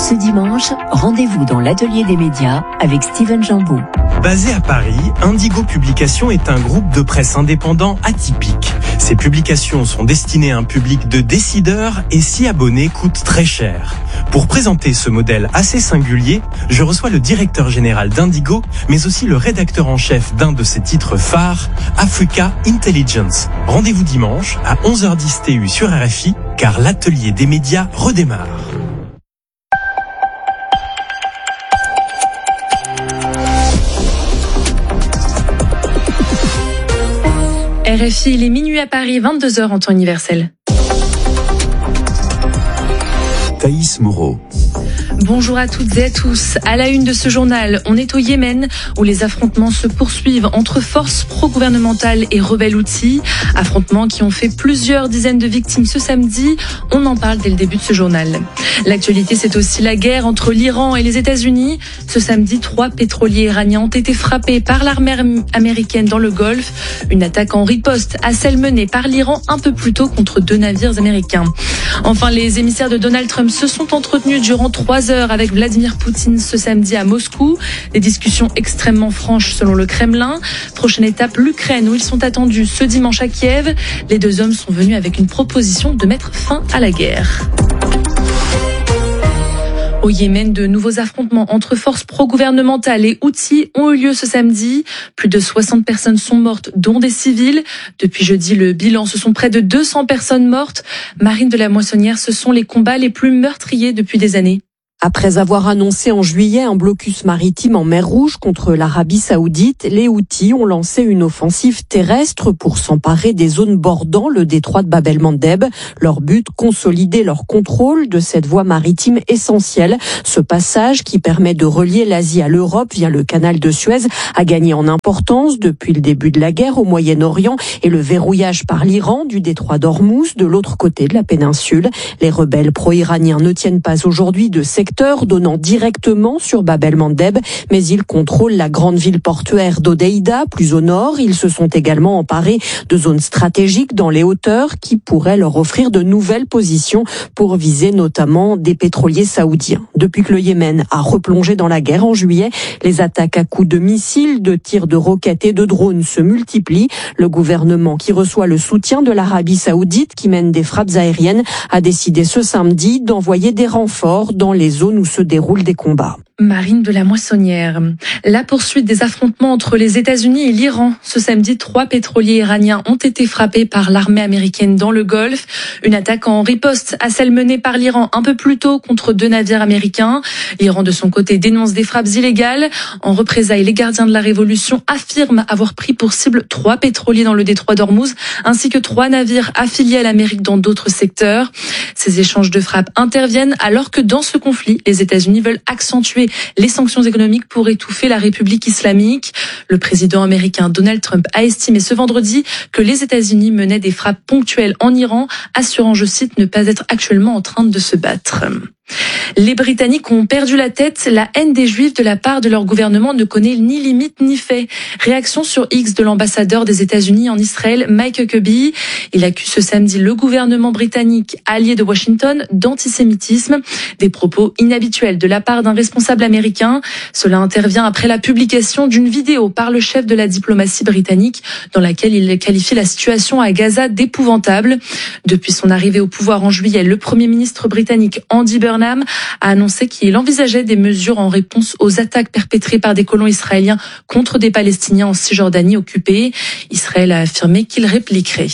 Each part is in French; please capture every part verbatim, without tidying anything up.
Ce dimanche, rendez-vous dans l'atelier des médias avec Steven Jambeau. Basé à Paris, Indigo Publications est un groupe de presse indépendant atypique. Ces publications sont destinées à un public de décideurs et s'y abonner coûte très cher. Pour présenter ce modèle assez singulier, je reçois le directeur général d'Indigo, mais aussi le rédacteur en chef d'un de ses titres phares, Africa Intelligence. Rendez-vous dimanche à onze heures dix T U sur R F I, car l'atelier des médias redémarre. R F I, il est minuit à Paris, vingt-deux heures en temps universel. Thaïs Moreau. Bonjour à toutes et à tous. À la une de ce journal, on est au Yémen où les affrontements se poursuivent entre forces pro-gouvernementales et rebelles Houthis. Affrontements qui ont fait plusieurs dizaines de victimes ce samedi. On en parle dès le début de ce journal. L'actualité, c'est aussi la guerre entre l'Iran et les États-Unis. Ce samedi, trois pétroliers iraniens ont été frappés par l'armée américaine dans le Golfe. Une attaque en riposte à celle menée par l'Iran un peu plus tôt contre deux navires américains. Enfin, les émissaires de Donald Trump se sont entretenus durant trois heures avec Vladimir Poutine ce samedi à Moscou. Des discussions extrêmement franches selon le Kremlin. Prochaine étape, l'Ukraine où ils sont attendus ce dimanche à Kiev. Les deux hommes sont venus avec une proposition de mettre fin à la guerre. Au Yémen, de nouveaux affrontements entre forces pro-gouvernementales et Houthis ont eu lieu ce samedi. Plus de soixante personnes sont mortes, dont des civils. Depuis jeudi, le bilan, ce sont près de deux cents personnes mortes. Marine de la Moissonnière, ce sont les combats les plus meurtriers depuis des années. Après avoir annoncé en juillet un blocus maritime en mer Rouge contre l'Arabie Saoudite, les Houthis ont lancé une offensive terrestre pour s'emparer des zones bordant le détroit de Bab el-Mandeb. Leur but, consolider leur contrôle de cette voie maritime essentielle. Ce passage, qui permet de relier l'Asie à l'Europe via le canal de Suez, a gagné en importance depuis le début de la guerre au Moyen-Orient et le verrouillage par l'Iran du détroit d'Ormuz de l'autre côté de la péninsule. Les rebelles pro-iraniens ne tiennent pas aujourd'hui de secteur donnant directement sur Bab el-Mandeb, mais ils contrôlent la grande ville portuaire d'Hodeïda, plus au nord. Ils se sont également emparés de zones stratégiques dans les hauteurs qui pourraient leur offrir de nouvelles positions pour viser notamment des pétroliers saoudiens. Depuis que le Yémen a replongé dans la guerre en juillet, les attaques à coups de missiles, de tirs de roquettes et de drones se multiplient. Le gouvernement, qui reçoit le soutien de l'Arabie Saoudite, qui mène des frappes aériennes, a décidé ce samedi d'envoyer des renforts dans les zones où se déroulent des combats. Marine de la Moissonnière. La poursuite des affrontements entre les États-Unis et l'Iran. Ce samedi, trois pétroliers iraniens ont été frappés par l'armée américaine dans le Golfe. Une attaque en riposte à celle menée par l'Iran un peu plus tôt contre deux navires américains. L'Iran, de son côté, dénonce des frappes illégales. En représailles, les gardiens de la Révolution affirment avoir pris pour cible trois pétroliers dans le détroit d'Ormuz, ainsi que trois navires affiliés à l'Amérique dans d'autres secteurs. Ces échanges de frappes interviennent alors que dans ce conflit, les États-Unis veulent accentuer les sanctions économiques pour étouffer la République islamique. Le président américain Donald Trump a estimé ce vendredi que les États-Unis menaient des frappes ponctuelles en Iran, assurant, je cite, ne pas être actuellement en train de se battre. Les Britanniques ont perdu la tête. La haine des Juifs de la part de leur gouvernement ne connaît ni limite ni fait. Réaction sur X de l'ambassadeur des États-Unis en Israël, Mike Huckabee. Il accuse ce samedi le gouvernement britannique, allié de Washington, d'antisémitisme. Des propos inhabituels de la part d'un responsable américain. Cela intervient après la publication d'une vidéo par le chef de la diplomatie britannique dans laquelle il qualifie la situation à Gaza d'épouvantable. Depuis son arrivée au pouvoir en juillet, le Premier ministre britannique Andy Burnham a annoncé qu'il envisageait des mesures en réponse aux attaques perpétrées par des colons israéliens contre des Palestiniens en Cisjordanie occupée. Israël a affirmé qu'il répliquerait.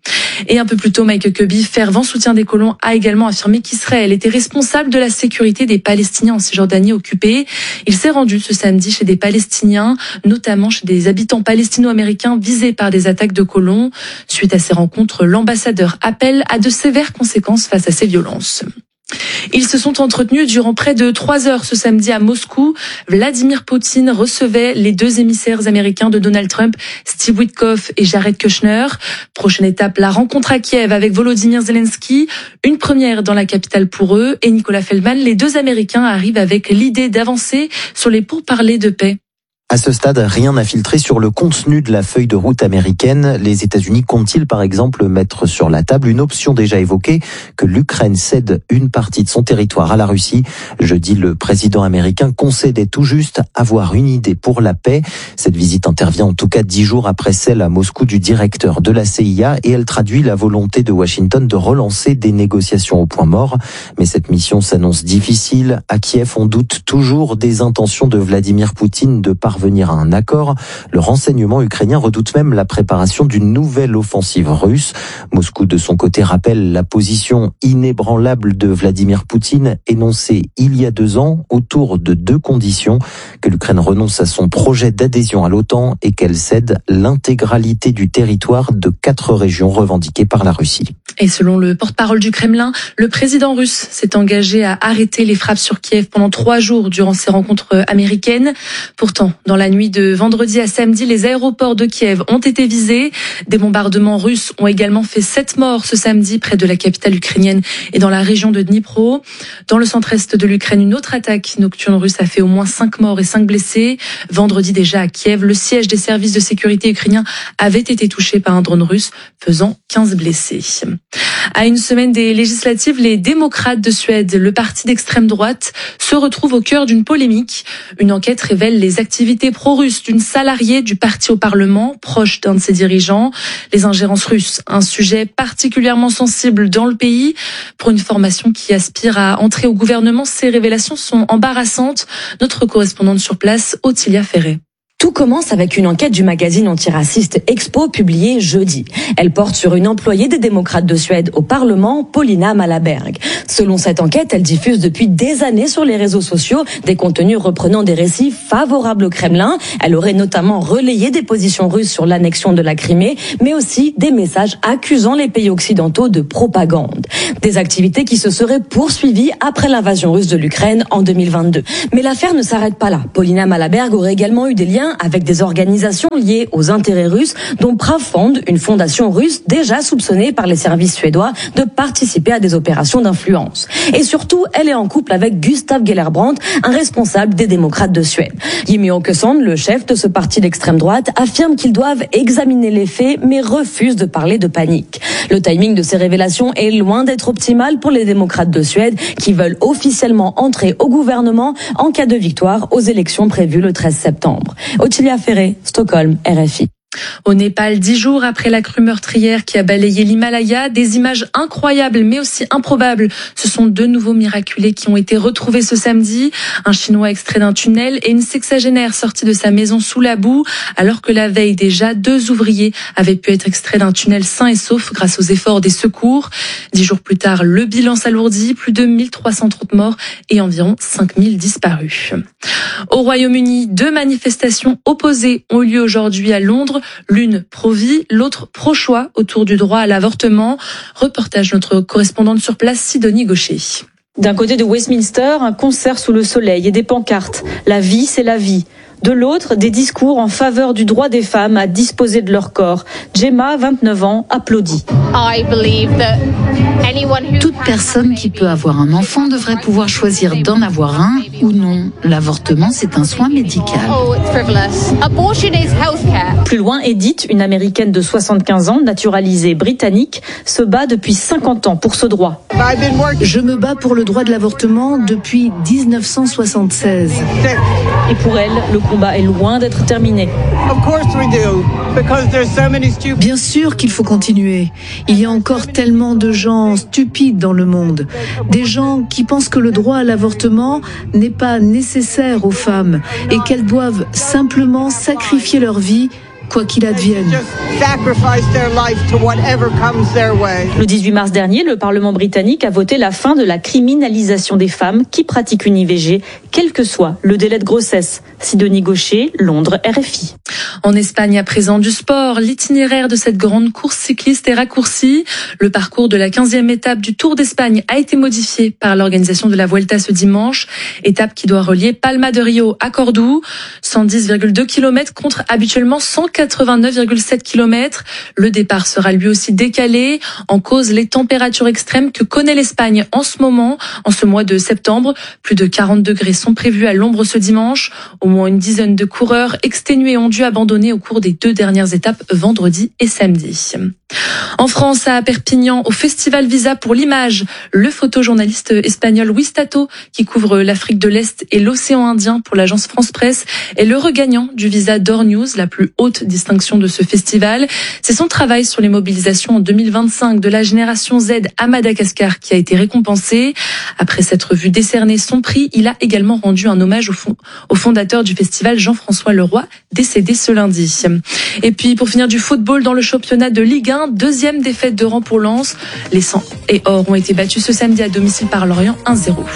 Et un peu plus tôt, Mike Huckabee, fervent soutien des colons, a également affirmé qu'Israël était responsable de la sécurité des Palestiniens en Cisjordanie occupée. Il s'est rendu ce samedi chez des Palestiniens, notamment chez des habitants palestino-américains visés par des attaques de colons. Suite à ces rencontres, l'ambassadeur appelle à de sévères conséquences face à ces violences. Ils se sont entretenus durant près de trois heures ce samedi à Moscou. Vladimir Poutine recevait les deux émissaires américains de Donald Trump, Steve Witkoff et Jared Kushner. Prochaine étape, la rencontre à Kiev avec Volodymyr Zelensky. Une première dans la capitale pour eux. Et Nicolas Feldman, les deux Américains arrivent avec l'idée d'avancer sur les pourparlers de paix. À ce stade, rien n'a filtré sur le contenu de la feuille de route américaine. Les États-Unis comptent-ils par exemple mettre sur la table une option déjà évoquée, que l'Ukraine cède une partie de son territoire à la Russie? Jeudi, le président américain concédait tout juste avoir une idée pour la paix. Cette visite intervient en tout cas dix jours après celle à Moscou du directeur de la C I A et elle traduit la volonté de Washington de relancer des négociations au point mort. Mais cette mission s'annonce difficile. À Kiev, on doute toujours des intentions de Vladimir Poutine de parvenir à un accord. Le renseignement ukrainien redoute même la préparation d'une nouvelle offensive russe. Moscou, de son côté, rappelle la position inébranlable de Vladimir Poutine, énoncée il y a deux ans autour de deux conditions: que l'Ukraine renonce à son projet d'adhésion à l'OTAN et qu'elle cède l'intégralité du territoire de quatre régions revendiquées par la Russie. Et selon le porte-parole du Kremlin, le président russe s'est engagé à arrêter les frappes sur Kiev pendant trois jours durant ces rencontres américaines. Pourtant, dans la nuit de vendredi à samedi, les aéroports de Kiev ont été visés. Des bombardements russes ont également fait sept morts ce samedi près de la capitale ukrainienne et dans la région de Dnipro. Dans le centre-est de l'Ukraine, une autre attaque nocturne russe a fait au moins cinq morts et cinq blessés. Vendredi déjà à Kiev, le siège des services de sécurité ukrainiens avait été touché par un drone russe, faisant quinze blessés. À une semaine des législatives, les démocrates de Suède, le parti d'extrême droite, se retrouvent au cœur d'une polémique. Une enquête révèle les activités pro-russes d'une salariée du parti au Parlement, proche d'un de ses dirigeants. Les ingérences russes, un sujet particulièrement sensible dans le pays. Pour une formation qui aspire à entrer au gouvernement, ces révélations sont embarrassantes. Notre correspondante sur place, Ottilia Ferré. Tout commence avec une enquête du magazine antiraciste Expo publiée jeudi. Elle porte sur une employée des démocrates de Suède au Parlement, Paulina Malaberg. Selon cette enquête, elle diffuse depuis des années sur les réseaux sociaux des contenus reprenant des récits favorables au Kremlin. Elle aurait notamment relayé des positions russes sur l'annexion de la Crimée, mais aussi des messages accusant les pays occidentaux de propagande. Des activités qui se seraient poursuivies après l'invasion russe de l'Ukraine en deux mille vingt-deux. Mais l'affaire ne s'arrête pas là. Paulina Malaberg aurait également eu des liens avec des organisations liées aux intérêts russes, dont Pravfond, une fondation russe déjà soupçonnée par les services suédois de participer à des opérations d'influence. Et surtout, elle est en couple avec Gustav Gellerbrandt, un responsable des démocrates de Suède. Jimmie Åkesson, le chef de ce parti d'extrême droite, affirme qu'ils doivent examiner les faits, mais refuse de parler de panique. Le timing de ces révélations est loin d'être optimal pour les démocrates de Suède, qui veulent officiellement entrer au gouvernement en cas de victoire aux élections prévues le treize septembre. Ottilia Ferré, Stockholm, R F I. Au Népal, dix jours après la crue meurtrière qui a balayé l'Himalaya, des images incroyables mais aussi improbables. Ce sont deux nouveaux miraculés qui ont été retrouvés ce samedi. Un Chinois extrait d'un tunnel et une sexagénaire sortie de sa maison sous la boue, alors que la veille déjà, deux ouvriers avaient pu être extraits d'un tunnel sains et saufs grâce aux efforts des secours. Dix jours plus tard, le bilan s'alourdit, plus de mille trois cent trente morts et environ cinq mille disparus. Au Royaume-Uni, deux manifestations opposées ont eu lieu aujourd'hui à Londres. L'une pro-vie, l'autre pro-choix autour du droit à l'avortement. Reportage de notre correspondante sur place, Sidonie Gaucher. D'un côté de Westminster, un concert sous le soleil et des pancartes. La vie, c'est la vie. De l'autre, des discours en faveur du droit des femmes à disposer de leur corps. Gemma, vingt-neuf ans, applaudit. Toute personne qui peut avoir un enfant devrait pouvoir choisir d'en avoir un ou non. L'avortement, c'est un soin médical. Plus loin, Edith, une américaine de soixante-quinze ans, naturalisée britannique, se bat depuis cinquante ans pour ce droit. Je me bats pour le droit de l'avortement depuis dix-neuf cent soixante-seize. Et pour elle, le combat est loin d'être terminé. Bien sûr qu'il faut continuer. Il y a encore tellement de gens stupides dans le monde. Des gens qui pensent que le droit à l'avortement n'est pas nécessaire aux femmes et qu'elles doivent simplement sacrifier leur vie quoi qu'il advienne. Le dix-huit mars dernier, le Parlement britannique a voté la fin de la criminalisation des femmes qui pratiquent une I V G, quel que soit le délai de grossesse. Sidonie Gaucher, Londres, R F I. En Espagne, à présent du sport, l'itinéraire de cette grande course cycliste est raccourci. Le parcours de la quinzième étape du Tour d'Espagne a été modifié par l'organisation de la Vuelta ce dimanche. Étape qui doit relier Palma de Rio à Cordoue. cent dix virgule deux kilomètres contre habituellement cent quatorze quatre-vingt-neuf virgule sept kilomètres. Le départ sera lui aussi décalé. En cause, les températures extrêmes que connaît l'Espagne en ce moment, en ce mois de septembre. Plus de quarante degrés sont prévus à l'ombre ce dimanche. Au moins une dizaine de coureurs exténués ont dû abandonner au cours des deux dernières étapes vendredi et samedi. En France, à Perpignan, au Festival Visa pour l'image, le photojournaliste espagnol Wistato, qui couvre l'Afrique de l'Est et l'océan Indien pour l'agence France Presse, est le regagnant du Visa d'Or News, la plus haute distinction de ce festival. C'est son travail sur les mobilisations en deux mille vingt-cinq de la génération Z à Madagascar qui a été récompensé. Après s'être vu décerner son prix, il a également rendu un hommage au, fond, au fondateur du festival, Jean-François Leroy, décédé ce lundi. Et puis, pour finir, du football dans le championnat de Ligue un, deuxième défaite de rang pour Lens. Les Sang et Or ont été battus ce samedi à domicile par Lorient un zéro.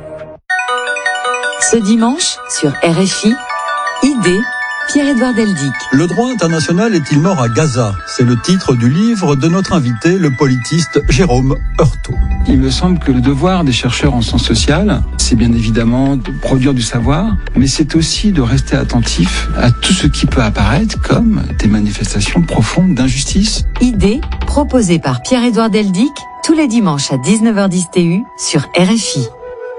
Ce dimanche, sur R F I, Idée, Pierre-Édouard Deldic. Le droit international est-il mort à Gaza ? C'est le titre du livre de notre invité, le politiste Jérôme Heurtaud. Il me semble que le devoir des chercheurs en sciences sociales, c'est bien évidemment de produire du savoir, mais c'est aussi de rester attentif à tout ce qui peut apparaître comme des manifestations profondes d'injustice. Idée, proposée par Pierre-Édouard Deldic, tous les dimanches à dix-neuf heures dix T U sur R F I.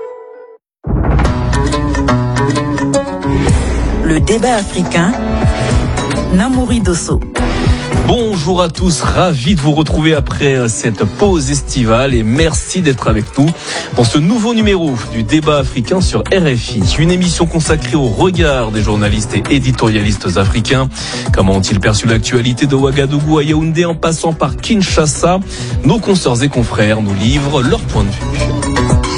Le débat africain, Namouri Dosso. Bonjour à tous, ravi de vous retrouver après cette pause estivale et merci d'être avec nous dans ce nouveau numéro du débat africain sur R F I. Une émission consacrée au regard des journalistes et éditorialistes africains. Comment ont-ils perçu l'actualité de Ouagadougou à Yaoundé en passant par Kinshasa ? Nos consoeurs et confrères nous livrent leur point de vue.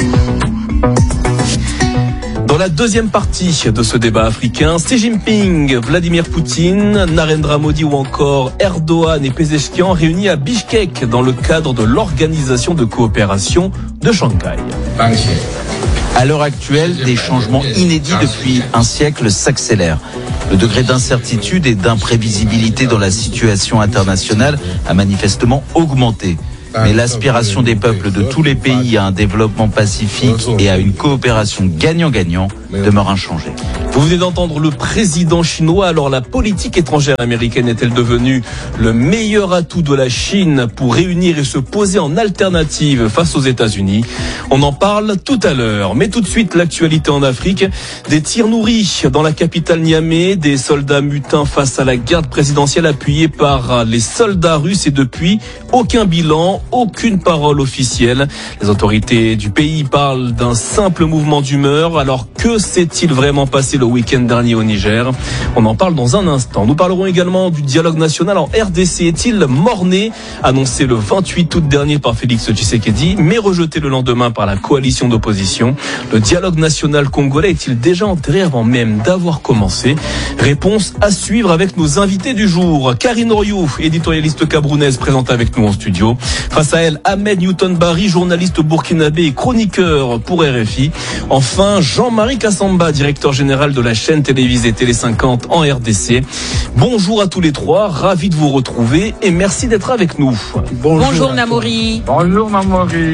Dans la deuxième partie de ce débat africain, Xi Jinping, Vladimir Poutine, Narendra Modi ou encore Erdogan et Pezeshkian réunis à Bishkek dans le cadre de l'Organisation de coopération de Shanghai. À l'heure actuelle, des changements inédits depuis un siècle s'accélèrent. Le degré d'incertitude et d'imprévisibilité dans la situation internationale a manifestement augmenté. Mais l'aspiration des peuples de tous les pays à un développement pacifique et à une coopération gagnant-gagnant demeure inchangée. Vous venez d'entendre le président chinois. Alors la politique étrangère américaine est-elle devenue le meilleur atout de la Chine pour réunir et se poser en alternative face aux États-Unis ? On en parle tout à l'heure. Mais tout de suite, l'actualité en Afrique. Des tirs nourris dans la capitale Niamey, des soldats mutins face à la garde présidentielle appuyée par les soldats russes et depuis, aucun bilan, aucune parole officielle. Les autorités du pays parlent d'un simple mouvement d'humeur. Alors que s'est-il vraiment passé le week-end dernier au Niger ? On en parle dans un instant. Nous parlerons également du dialogue national en R D C. Est-il mort-né ? Annoncé le vingt-huit août dernier par Félix Tshisekedi, mais rejeté le lendemain par la coalition d'opposition. Le dialogue national congolais est-il déjà enterré avant même d'avoir commencé ? Réponse à suivre avec nos invités du jour. Karine Oriou, éditorialiste camerounaise, présente avec nous en studio. Face à elle, Ahmed Newton-Barry, journaliste burkinabé et chroniqueur pour R F I. Enfin, Jean-Marie Kassamba, directeur général de la chaîne télévisée Télé cinquante en R D C. Bonjour à tous les trois, ravi de vous retrouver et merci d'être avec nous. Bonjour, Bonjour Namouri. Bonjour Namouri.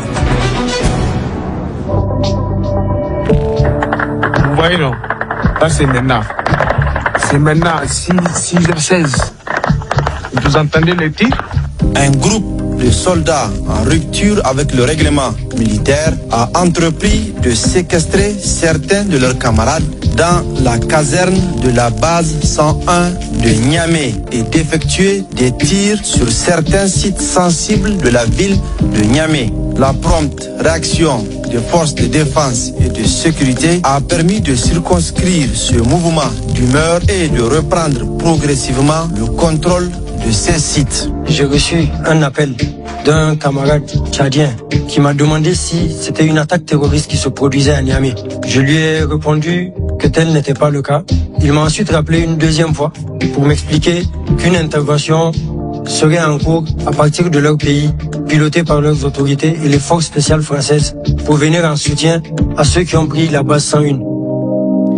Vous voyez non, là c'est maintenant. C'est maintenant, six heures seize. Vous entendez les tirs ? Un groupe de soldats en rupture avec le règlement militaire a entrepris de séquestrer certains de leurs camarades dans la caserne de la base cent un de Niamey et d'effectuer des tirs sur certains sites sensibles de la ville de Niamey. La prompte réaction des forces de défense et de sécurité a permis de circonscrire ce mouvement d'humeur et de reprendre progressivement le contrôle de ces sites. J'ai reçu un appel d'un camarade tchadien qui m'a demandé si c'était une attaque terroriste qui se produisait à Niamey. Je lui ai répondu que tel n'était pas le cas. Il m'a ensuite rappelé une deuxième fois pour m'expliquer qu'une intervention serait en cours à partir de leur pays, pilotée par leurs autorités et les forces spéciales françaises pour venir en soutien à ceux qui ont pris la base cent un.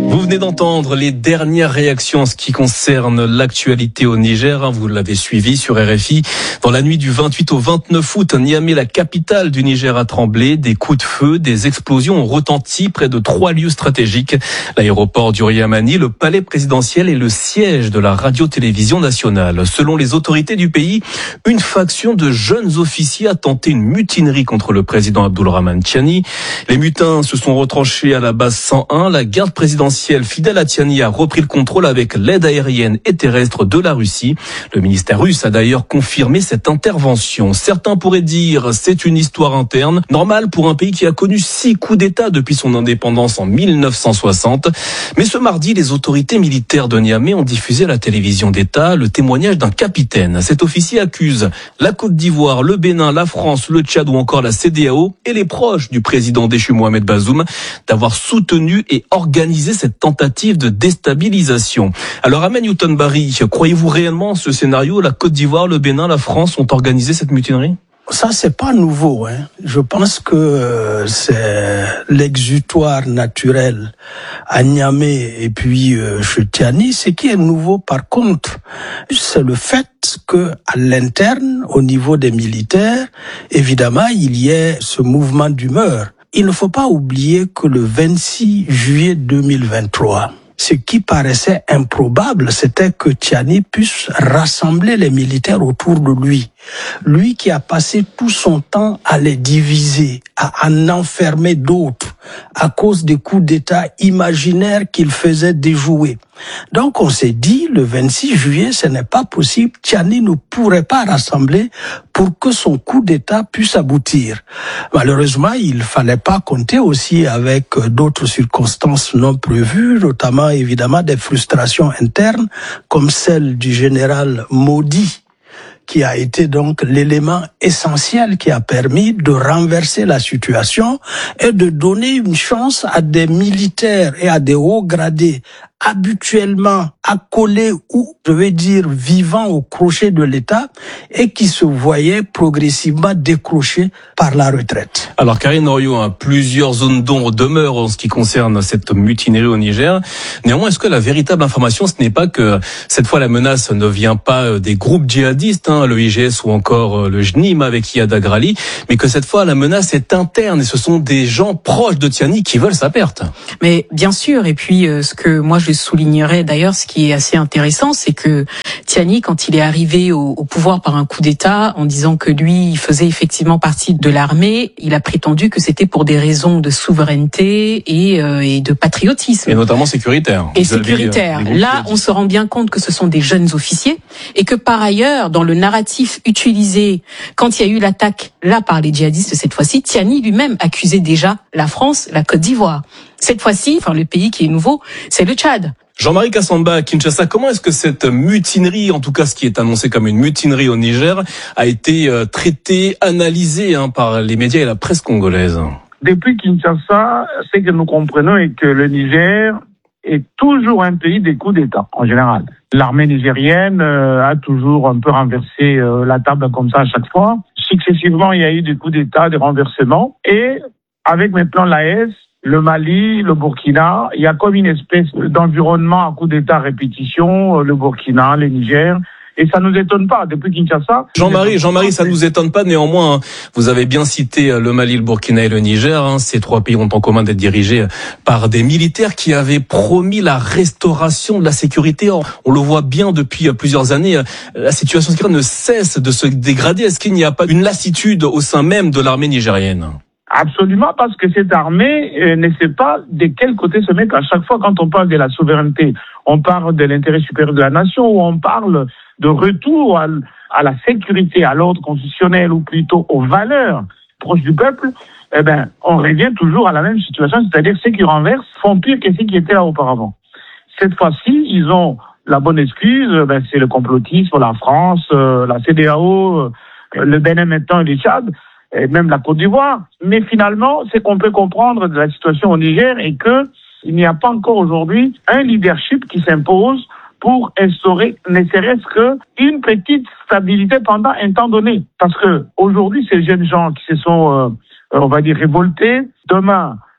Vous venez d'entendre les dernières réactions en ce qui concerne l'actualité au Niger. Vous l'avez suivi sur R F I. Dans la nuit du vingt-huit au vingt-neuf août, Niamey, la capitale du Niger, a tremblé. Des coups de feu, des explosions ont retenti près de trois lieux stratégiques. L'aéroport du Riamani, le palais présidentiel et le siège de la radio-télévision nationale. Selon les autorités du pays, une faction de jeunes officiers a tenté une mutinerie contre le président Abdoulrahmane Tiani. Les mutins se sont retranchés à la base cent un. La garde présidentielle fidèle à Tiani a repris le contrôle avec l'aide aérienne et terrestre de la Russie. Le ministère russe a d'ailleurs confirmé cette intervention. Certains pourraient dire c'est une histoire interne, normale pour un pays qui a connu six coups d'État depuis son indépendance en mille neuf cent soixante. Mais ce mardi, les autorités militaires de Niamey ont diffusé à la télévision d'État le témoignage d'un capitaine. Cet officier accuse la Côte d'Ivoire, le Bénin, la France, le Tchad ou encore la C E D E A O et les proches du président déchu Mohamed Bazoum d'avoir soutenu et organisé cette tentative de déstabilisation. Alors, Ahmed Newton Barry, croyez-vous réellement ce scénario? La Côte d'Ivoire, le Bénin, la France ont organisé cette mutinerie? Ça, c'est pas nouveau, hein. Je pense que c'est l'exutoire naturel à Niamey et puis euh, chez Tiani. Ce qui est nouveau, par contre, c'est le fait que à l'interne, au niveau des militaires, évidemment, il y ait ce mouvement d'humeur. Il ne faut pas oublier que le vingt-six juillet deux mille vingt-trois, ce qui paraissait improbable, c'était que Tiani puisse rassembler les militaires autour de lui. Lui qui a passé tout son temps à les diviser, à en enfermer d'autres, à cause des coups d'État imaginaires qu'il faisait déjouer. Donc on s'est dit, le vingt-six juillet, ce n'est pas possible, Tiani ne pourrait pas rassembler pour que son coup d'État puisse aboutir. Malheureusement, il fallait pas compter aussi avec d'autres circonstances non prévues, notamment évidemment des frustrations internes, comme celle du général Maudit, qui a été donc l'élément essentiel qui a permis de renverser la situation et de donner une chance à des militaires et à des hauts gradés habituellement accolés ou, je vais dire, vivant au crochet de l'État et qui se voyaient progressivement décrochés par la retraite. Alors, Karine Oriot, hein, plusieurs zones d'ombre demeurent en ce qui concerne cette mutinerie au Niger. Néanmoins, est-ce que la véritable information, ce n'est pas que cette fois la menace ne vient pas des groupes djihadistes, hein, le I G S ou encore le J N I M avec Iyad Agrali, mais que cette fois la menace est interne et ce sont des gens proches de Tiani qui veulent sa perte? Mais bien sûr, et puis euh, ce que moi je soulignerais d'ailleurs, ce qui est assez intéressant, c'est que Tiani, quand il est arrivé au, au pouvoir par un coup d'État, en disant que lui, il faisait effectivement partie de l'armée, il a prétendu que c'était pour des raisons de souveraineté et, euh, et de patriotisme. Et notamment sécuritaire. Et sécuritaire. Là, on se rend bien compte que ce sont des jeunes officiers et que par ailleurs, dans le narratif utilisé quand il y a eu l'attaque, là, par les djihadistes cette fois-ci, Tiani lui-même accusait déjà la France, la Côte d'Ivoire. Cette fois-ci, enfin le pays qui est nouveau, c'est le Tchad. Jean-Marie Kassamba à Kinshasa, comment est-ce que cette mutinerie, en tout cas ce qui est annoncé comme une mutinerie au Niger, a été euh, traitée, analysée hein, par les médias et la presse congolaise? Depuis Kinshasa, ce que nous comprenons est que le Niger est toujours un pays des coups d'État, en général. L'armée nigérienne euh, a toujours un peu renversé euh, la table comme ça à chaque fois. Successivement, il y a eu des coups d'État, des renversements. Et avec maintenant l'A E S, le Mali, le Burkina, il y a comme une espèce d'environnement à coup d'État répétition, le Burkina, le Niger. Et ça nous étonne pas, depuis Kinshasa. Jean-Marie, Jean-Marie, ça nous étonne pas, néanmoins, hein, vous avez bien cité le Mali, le Burkina et le Niger, hein, ces trois pays ont en commun d'être dirigés par des militaires qui avaient promis la restauration de la sécurité. On le voit bien depuis plusieurs années, la situation sécuritaire ne cesse de se dégrader. Est-ce qu'il n'y a pas une lassitude au sein même de l'armée nigérienne? Absolument, parce que cette armée euh, ne sait pas de quel côté se mettre. À chaque fois, quand on parle de la souveraineté, on parle de l'intérêt supérieur de la nation, ou on parle de retour à, à la sécurité, à l'ordre constitutionnel, ou plutôt aux valeurs proches du peuple, eh ben, on revient toujours à la même situation, c'est-à-dire que ceux qui renversent font pire que ceux qui étaient là auparavant. Cette fois-ci, ils ont la bonne excuse, ben, c'est le complotisme, la France, euh, la C E D E A O, euh, le Bénin maintenant et le Tchad, et même la Côte d'Ivoire. Mais finalement, ce qu'on peut comprendre de la situation au Niger est que il n'y a pas encore aujourd'hui un leadership qui s'impose pour instaurer ne serait-ce qu'une petite stabilité pendant un temps donné. Parce que aujourd'hui, ces jeunes gens qui se sont, euh, on va dire, révoltés, demain,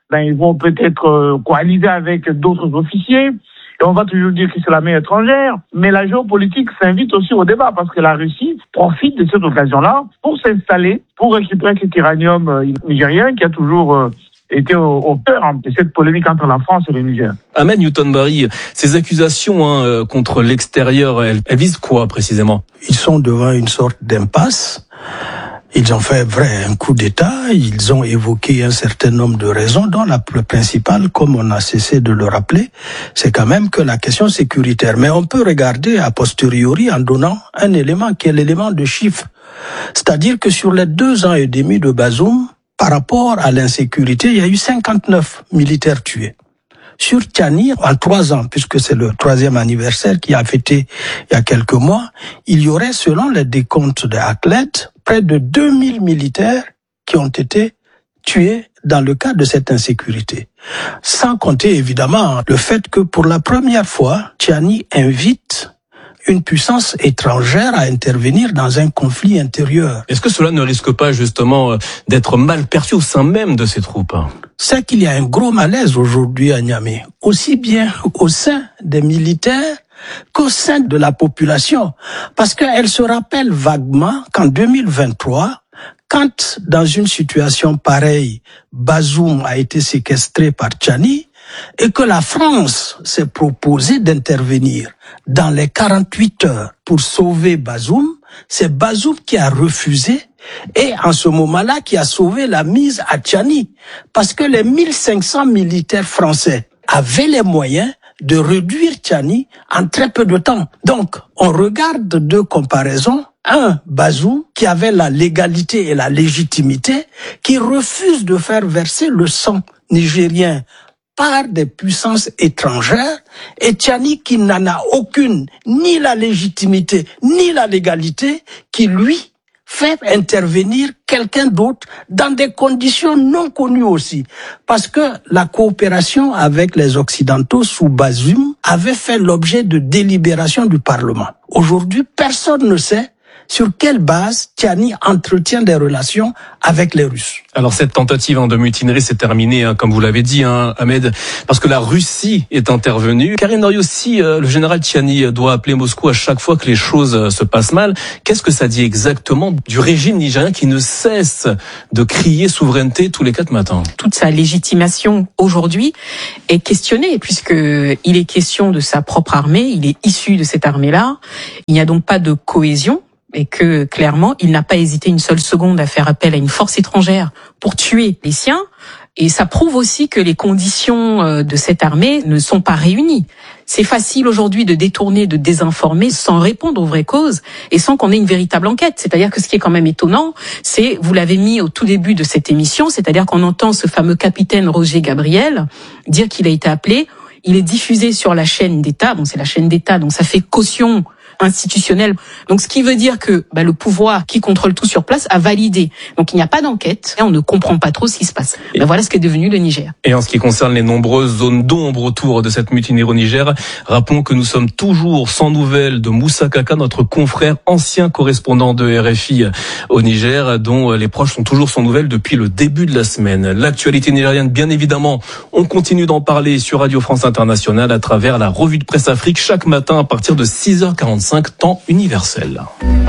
ben ils vont peut-être euh, coaliser avec d'autres officiers. Et on va toujours dire que c'est la main étrangère. Mais la géopolitique s'invite aussi au débat parce que la Russie profite de cette occasion-là pour s'installer, pour récupérer cet uranium euh, nigérien qui a toujours euh, été au, au cœur hein, de cette polémique entre la France et le Niger. Ahmed Newton-Barry, ces accusations hein, contre l'extérieur, elles, elles visent quoi précisément? Ils sont devant une sorte d'impasse. Ils ont fait vrai un coup d'État, ils ont évoqué un certain nombre de raisons, dont la plus principale, comme on a cessé de le rappeler, c'est quand même que la question sécuritaire. Mais on peut regarder a posteriori en donnant un élément qui est l'élément de chiffre. C'est-à-dire que sur les deux ans et demi de Bazoum, par rapport à l'insécurité, il y a eu cinquante-neuf militaires tués. Sur Tiani, en trois ans, puisque c'est le troisième anniversaire qui a fêté il y a quelques mois, il y aurait, selon les décomptes de Acled, près de deux mille militaires qui ont été tués dans le cadre de cette insécurité. Sans compter, évidemment, le fait que pour la première fois, Tiani invite une puissance étrangère à intervenir dans un conflit intérieur. Est-ce que cela ne risque pas justement d'être mal perçu au sein même de ces troupes? C'est qu'il y a un gros malaise aujourd'hui à Niamey, aussi bien au sein des militaires qu'au sein de la population. Parce qu'elle se rappelle vaguement qu'en deux mille vingt-trois, quand dans une situation pareille, Bazoum a été séquestré par Tiani, et que la France s'est proposée d'intervenir dans les quarante-huit heures pour sauver Bazoum, c'est Bazoum qui a refusé et en ce moment-là qui a sauvé la mise à Tiani. Parce que les mille cinq cents militaires français avaient les moyens de réduire Tiani en très peu de temps. Donc, on regarde deux comparaisons. Un, Bazoum, qui avait la légalité et la légitimité, qui refuse de faire verser le sang nigérien par des puissances étrangères, et Tiani qui n'en a aucune, ni la légitimité, ni la légalité, qui lui fait intervenir quelqu'un d'autre dans des conditions non connues aussi. Parce que la coopération avec les Occidentaux sous Bazoum avait fait l'objet de délibérations du Parlement. Aujourd'hui, personne ne sait sur quelle base Tiani entretient des relations avec les Russes. Alors cette tentative hein, de mutinerie s'est terminée, hein, comme vous l'avez dit, hein, Ahmed, parce que la Russie est intervenue. Karine Noriossi, euh, le général Tiani doit appeler Moscou à chaque fois que les choses euh, se passent mal. Qu'est-ce que ça dit exactement du régime nigérien qui ne cesse de crier souveraineté tous les quatre matins? Toute sa légitimation aujourd'hui est questionnée, puisqu'il est question de sa propre armée, il est issu de cette armée-là. Il n'y a donc pas de cohésion. Et que, clairement, il n'a pas hésité une seule seconde à faire appel à une force étrangère pour tuer les siens. Et ça prouve aussi que les conditions de cette armée ne sont pas réunies. C'est facile aujourd'hui de détourner, de désinformer sans répondre aux vraies causes et sans qu'on ait une véritable enquête. C'est-à-dire que ce qui est quand même étonnant, c'est, vous l'avez mis au tout début de cette émission, c'est-à-dire qu'on entend ce fameux capitaine Roger Gabriel dire qu'il a été appelé. Il est diffusé sur la chaîne d'État. Bon, c'est la chaîne d'État, donc ça fait caution institutionnelle. Donc, ce qui veut dire que bah, le pouvoir qui contrôle tout sur place a validé. Donc, il n'y a pas d'enquête et on ne comprend pas trop ce qui se passe. Ben, voilà ce qu'est devenu le Niger. Et en ce qui concerne les nombreuses zones d'ombre autour de cette mutinerie au Niger, rappelons que nous sommes toujours sans nouvelles de Moussa Kaka, notre confrère ancien correspondant de R F I au Niger, dont les proches sont toujours sans nouvelles depuis le début de la semaine. L'actualité nigérienne, bien évidemment, on continue d'en parler sur Radio France Internationale à travers la revue de presse Afrique chaque matin à partir de six heures quarante-cinq. Temps universel.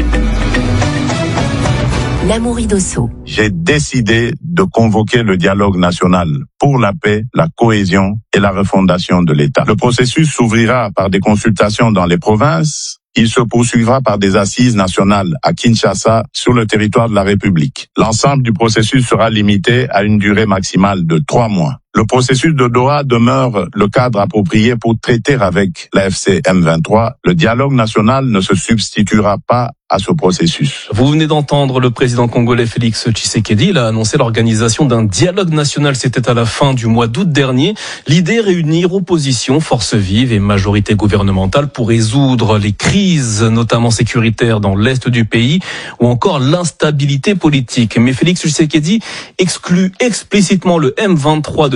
L'Amaury Dosso. J'ai décidé de convoquer le dialogue national pour la paix, la cohésion et la refondation de l'État. Le processus s'ouvrira par des consultations dans les provinces. Il se poursuivra par des assises nationales à Kinshasa sur le territoire de la République. L'ensemble du processus sera limité à une durée maximale de trois mois. Le processus de Doha demeure le cadre approprié pour traiter avec la F C M vingt-trois. Le dialogue national ne se substituera pas à ce processus. Vous venez d'entendre le président congolais Félix Tshisekedi. Il a annoncé l'organisation d'un dialogue national. C'était à la fin du mois d'août dernier. L'idée, réunir opposition, forces vives et majorité gouvernementale pour résoudre les crises, notamment sécuritaires dans l'est du pays ou encore l'instabilité politique. Mais Félix Tshisekedi exclut explicitement le M vingt-trois de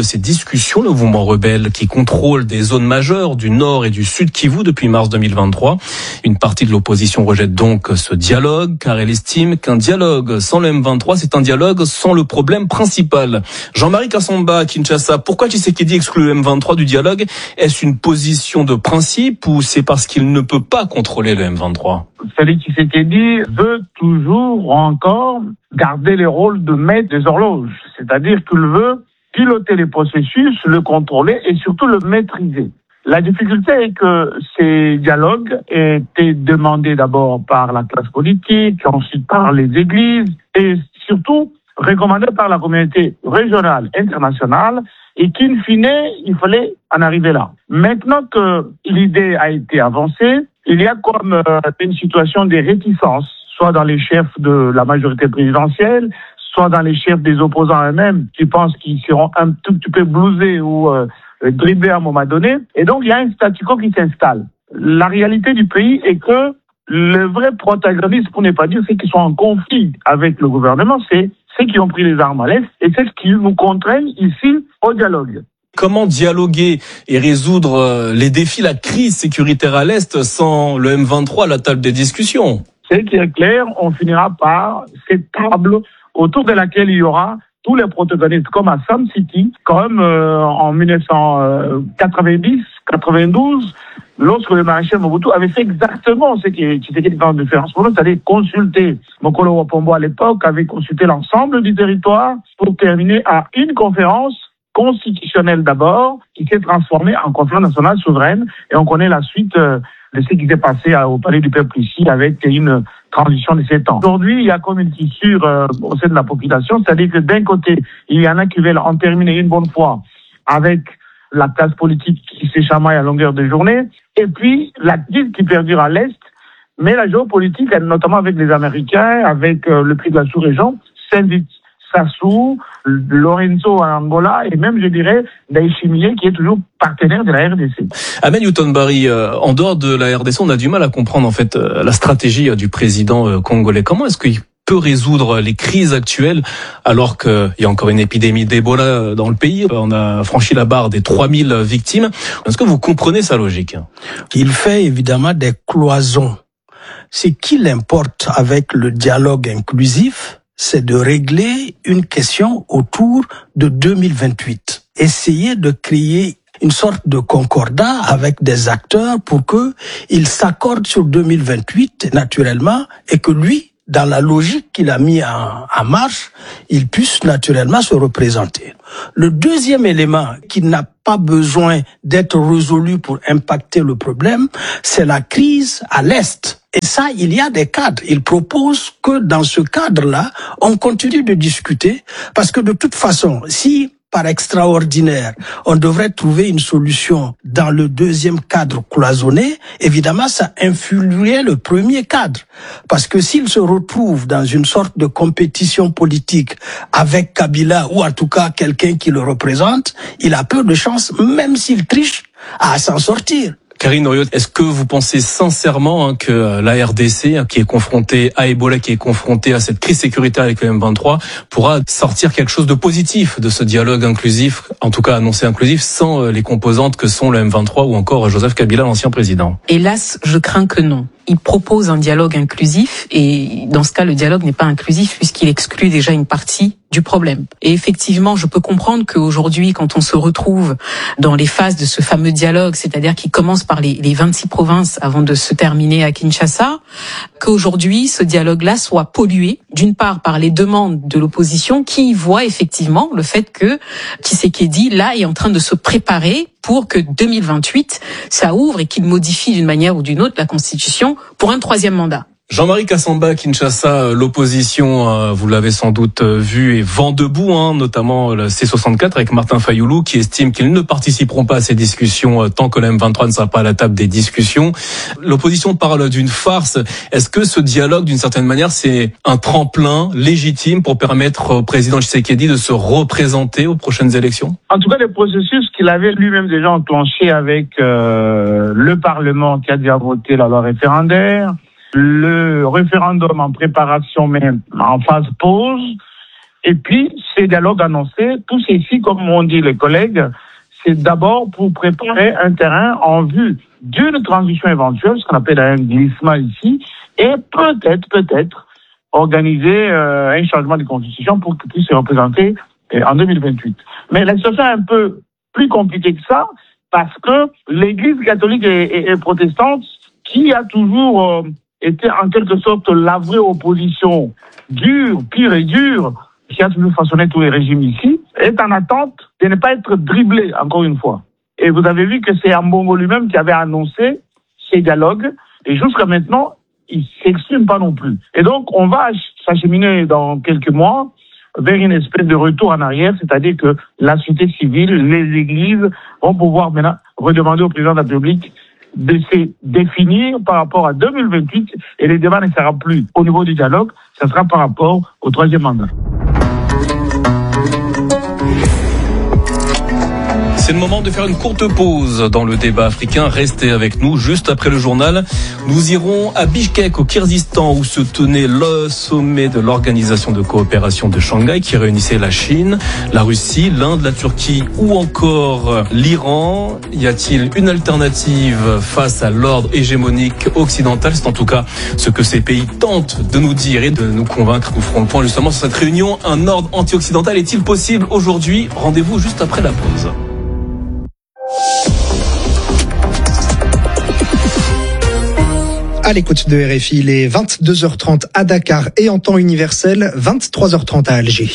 ces discussions, le mouvement rebelle qui contrôle des zones majeures du nord et du sud Kivu depuis mars deux mille vingt-trois. Une partie de l'opposition rejette donc ce dialogue car elle estime qu'un dialogue sans le M vingt-trois, c'est un dialogue sans le problème principal. Jean-Marie Kassamba, Kinshasa, pourquoi Tshisekedi exclut le M vingt-trois du dialogue? Est-ce une position de principe ou c'est parce qu'il ne peut pas contrôler le M vingt-trois? Félix Tshisekedi veut toujours encore garder les rôles de maître des horloges. C'est-à-dire qu'il veut piloter les processus, le contrôler et surtout le maîtriser. La difficulté est que ces dialogues étaient demandés d'abord par la classe politique, ensuite par les églises et surtout recommandés par la communauté régionale, internationale et qu'in fine, il fallait en arriver là. Maintenant que l'idée a été avancée, il y a comme euh, une situation de réticence, soit dans les chefs de la majorité présidentielle, soit dans les chefs des opposants eux-mêmes qui pensent qu'ils seront un tout petit peu blousés ou euh, dribblés à un moment donné. Et donc, il y a un statu quo qui s'installe. La réalité du pays est que le vrai protagoniste, pour ne pas dire ceux qui sont en conflit avec le gouvernement, c'est ceux qui ont pris les armes à l'Est et c'est ce qui nous contraignent ici au dialogue. Comment dialoguer et résoudre les défis, la crise sécuritaire à l'Est sans le M vingt-trois à la table des discussions? Ce qui est clair, on finira par cette table autour de laquelle il y aura tous les protagonistes, comme à Sam City, comme euh, en dix-neuf cent quatre-vingt-dix, quatre-vingt-douze, lorsque le maréchal Mobutu avait fait exactement ce qui était en différence pour nous, c'est-à-dire consulter Mokolo Wapombo à l'époque, avait consulté l'ensemble du territoire pour terminer à une conférence constitutionnelle d'abord, qui s'est transformée en conférence nationale souveraine, et on connaît la suite euh, de ce qui s'est passé au Palais du Peuple ici avec une transition de sept ans. Aujourd'hui, il y a comme une fissure euh, au sein de la population, c'est-à-dire que d'un côté, il y en a qui veulent en terminer une bonne fois avec la classe politique qui s'échamaille à longueur de journée, et puis la crise qui perdure à l'Est, mais la géopolitique, notamment avec les Américains, avec euh, le prix de la sous-région, s'invite. Sassou, Lorenzo en Angola et même, je dirais, Ndayishimiye qui est toujours partenaire de la R D C. Amen Newton-Barry, euh, en dehors de la R D C, on a du mal à comprendre en fait euh, la stratégie euh, du président euh, congolais. Comment est-ce qu'il peut résoudre les crises actuelles alors qu'il y a encore une épidémie d'Ebola dans le pays? On a franchi la barre des trois mille victimes. Est-ce que vous comprenez sa logique? Il fait évidemment des cloisons. Ce qu'il importe avec le dialogue inclusif, c'est de régler une question autour de deux mille vingt-huit. Essayer de créer une sorte de concordat avec des acteurs pour que ils s'accordent sur deux mille vingt-huit, naturellement, et que lui, dans la logique qu'il a mis en, en marche, il puisse naturellement se représenter. Le deuxième élément qui n'a pas besoin d'être résolu pour impacter le problème, c'est la crise à l'Est. Et ça, il y a des cadres. Il propose que dans ce cadre-là, on continue de discuter, parce que de toute façon, si par extraordinaire, on devrait trouver une solution dans le deuxième cadre cloisonné, évidemment, ça influerait le premier cadre. Parce que s'il se retrouve dans une sorte de compétition politique avec Kabila, ou en tout cas quelqu'un qui le représente, il a peu de chance, même s'il triche, à s'en sortir. Karine Oriot, est-ce que vous pensez sincèrement hein, que la R D C, hein, qui est confrontée à Ebola, qui est confrontée à cette crise sécuritaire avec le M vingt-trois, pourra sortir quelque chose de positif de ce dialogue inclusif, en tout cas annoncé inclusif, sans les composantes que sont le M vingt-trois ou encore Joseph Kabila, l'ancien président? Hélas, je crains que non. Il propose un dialogue inclusif et dans ce cas, le dialogue n'est pas inclusif puisqu'il exclut déjà une partie du problème. Et effectivement, je peux comprendre qu'aujourd'hui, quand on se retrouve dans les phases de ce fameux dialogue, c'est-à-dire qui commence par les, les vingt-six provinces avant de se terminer à Kinshasa, qu'aujourd'hui, ce dialogue-là soit pollué, d'une part par les demandes de l'opposition qui voit effectivement le fait que Tshisekedi, là, est en train de se préparer pour que deux mille vingt-huit, ça ouvre et qu'il modifie d'une manière ou d'une autre la Constitution pour un troisième mandat. Jean-Marie Kassamba, Kinshasa, l'opposition, vous l'avez sans doute vu, est vent debout, hein, notamment le C soixante-quatre avec Martin Fayoulou qui estime qu'ils ne participeront pas à ces discussions tant que le M vingt-trois ne sera pas à la table des discussions. L'opposition parle d'une farce. Est-ce que ce dialogue, d'une certaine manière, c'est un tremplin légitime pour permettre au président Tshisekedi de se représenter aux prochaines élections? En tout cas, le processus qu'il avait lui-même déjà enclenché avec euh, le Parlement qui a déjà voté la loi référendaire, le référendum en préparation mais en phase pause, Et puis, ces dialogues annoncés, tout ceci, comme m'ont dit les collègues, c'est d'abord pour préparer un terrain en vue d'une transition éventuelle, ce qu'on appelle un glissement ici, et peut-être, peut-être, organiser euh, un changement de constitution pour qu'il puisse se représenter euh, en deux mille vingt-huit. Mais la situation est un peu plus compliquée que ça, parce que l'Église catholique et, et, et protestante, qui a toujours euh, été en quelque sorte la vraie opposition dure, pure et dure, qui a toujours façonné tous les régimes ici, est en attente de ne pas être dribblé, encore une fois. Et vous avez vu que c'est Ambongo lui-même qui avait annoncé ces dialogues, et jusqu'à maintenant, il ne s'exprime pas non plus. Et donc, on va s'acheminer dans quelques mois vers une espèce de retour en arrière, c'est-à-dire que la société civile, les églises vont pouvoir maintenant redemander au président de la République de se définir par rapport à deux mille vingt-huit, et les débats ne seront plus au niveau du dialogue, ça sera par rapport au troisième mandat. C'est le moment de faire une courte pause dans le débat africain. Restez avec nous. Juste après le journal, nous irons à Bishkek, au Kirghizistan, où se tenait le sommet de l'Organisation de coopération de Shanghai, qui réunissait la Chine, la Russie, l'Inde, la Turquie ou encore l'Iran. Y a-t-il une alternative face à l'ordre hégémonique occidental? C'est en tout cas ce que ces pays tentent de nous dire et de nous convaincre. Nous ferons le point justement sur cette réunion. Un ordre anti-occidental est-il possible aujourd'hui? Rendez-vous juste après la pause. À l'écoute de R F I, il est vingt-deux heures trente à Dakar et en temps universel, vingt-trois heures trente à Alger.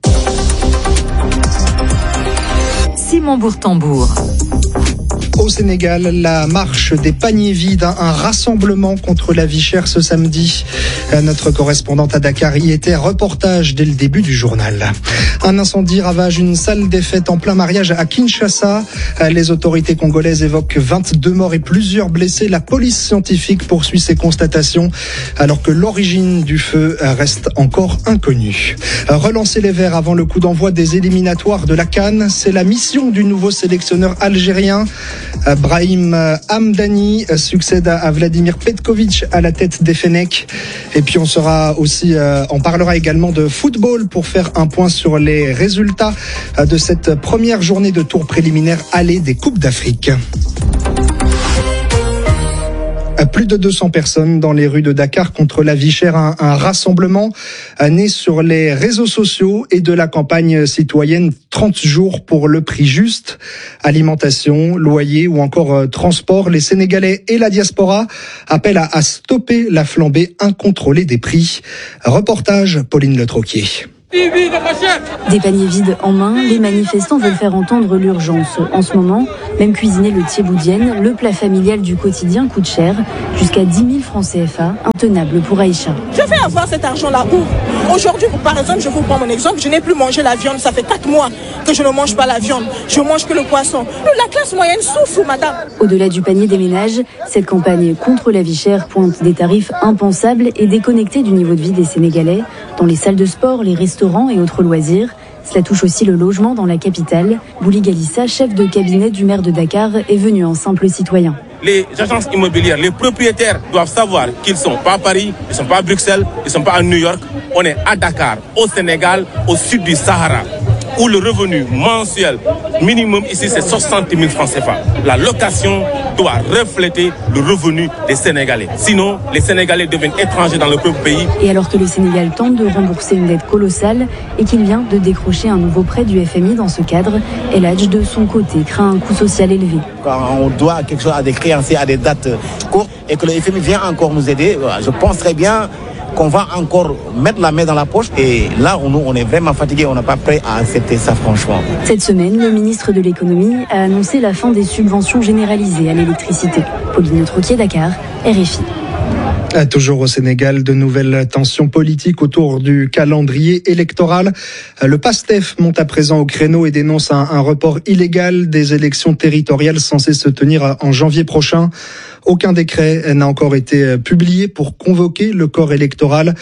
Simon Bourtambour. Au Sénégal, la marche des paniers vides, un rassemblement contre la vie chère ce samedi. Notre correspondante à Dakar y était, reportage dès le début du journal. Un incendie ravage une salle des fêtes en plein mariage à Kinshasa. Les autorités congolaises évoquent vingt-deux morts et plusieurs blessés. La police scientifique poursuit ses constatations alors que l'origine du feu reste encore inconnue. Relancer les Verts avant le coup d'envoi des éliminatoires de la CAN, c'est la mission du nouveau sélectionneur algérien. Brahim Hamdani succède à Vladimir Petkovic à la tête des Fennecs. Et puis on sera aussi, euh, on parlera également de football pour faire un point sur les résultats de cette première journée de tour préliminaire aller des Coupes d'Afrique. Plus de deux cents personnes dans les rues de Dakar contre la vie chère, un, un rassemblement né sur les réseaux sociaux et de la campagne citoyenne trente jours pour le prix juste. Alimentation, loyer ou encore euh, transport, les Sénégalais et la diaspora appellent à, à stopper la flambée incontrôlée des prix. Reportage Pauline Le Troquier. Des paniers vides en main, les manifestants veulent faire entendre l'urgence. En ce moment, même cuisiner le thieboudienne, le plat familial du quotidien, coûte cher, jusqu'à dix mille francs C F A, intenable pour Aïcha. Je vais avoir cet argent-là où? Aujourd'hui, par exemple, je vous prends mon exemple, je n'ai plus mangé la viande, ça fait quatre mois que je ne mange pas la viande, je mange que le poisson. La classe moyenne souffre, madame. Au-delà du panier des ménages, cette campagne contre la vie chère pointe des tarifs impensables et déconnectés du niveau de vie des Sénégalais, dans les salles de sport, les restaurants et autres loisirs. Cela touche aussi le logement dans la capitale. Bouli Galissa, chef de cabinet du maire de Dakar, est venu en simple citoyen. Les agences immobilières, les propriétaires doivent savoir qu'ils ne sont pas à Paris, ils ne sont pas à Bruxelles, ils ne sont pas à New York. On est à Dakar, au Sénégal, au sud du Sahara, où le revenu mensuel minimum ici c'est soixante mille francs C F A. La location doit refléter le revenu des Sénégalais. Sinon, les Sénégalais deviennent étrangers dans le propre pays. Et alors que le Sénégal tente de rembourser une dette colossale et qu'il vient de décrocher un nouveau prêt du F M I dans ce cadre, El Hadj de son côté craint un coût social élevé. Quand on doit quelque chose à des créanciers à des dates courtes et que le F M I vient encore nous aider, je pense très bien qu'on va encore mettre la main dans la poche. Et là, nous, on est vraiment fatigués, on n'est pas prêt à accepter ça, franchement. Cette semaine, le ministre de l'économie a annoncé la fin des subventions généralisées à l'électricité. Pauline Le Troquier, Dakar, R F I. Toujours au Sénégal, de nouvelles tensions politiques autour du calendrier électoral. Le PASTEF monte à présent au créneau et dénonce un, un report illégal des élections territoriales censées se tenir en janvier prochain. Aucun décret n'a encore été publié pour convoquer le corps électoral.